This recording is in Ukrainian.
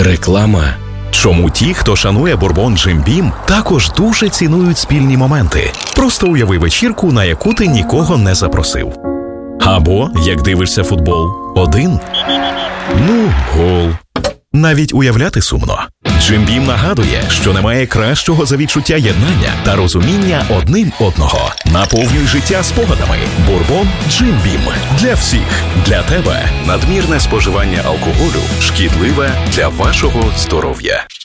Реклама. Чому ті, хто шанує бурбон Jim Beam, також дуже цінують спільні моменти? Просто уяви вечірку, на яку ти нікого не запросив. Або, як дивишся футбол, один. Гол. Навіть уявляти сумно. Jim Beam нагадує, що немає кращого за відчуття єднання та розуміння одним одного. Наповнюй життя спогадами. Бурбон Jim Beam. Для всіх. Для тебе. Надмірне споживання алкоголю шкідливе для вашого здоров'я.